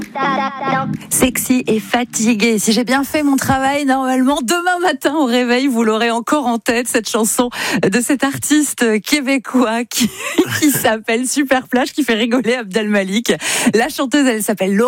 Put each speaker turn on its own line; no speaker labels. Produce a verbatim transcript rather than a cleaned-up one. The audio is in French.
Sexy et fatiguée. Si j'ai bien fait mon travail, normalement, demain matin au réveil, vous l'aurez encore en tête, cette chanson de cet artiste québécois qui, qui s'appelle Super Plage, qui fait rigoler Abdel Malik. La chanteuse, elle s'appelle Laura.